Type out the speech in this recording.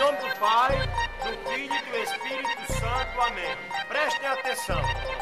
nome do Pai, do Filho e do Espírito Santo. Amém. Prestem atenção.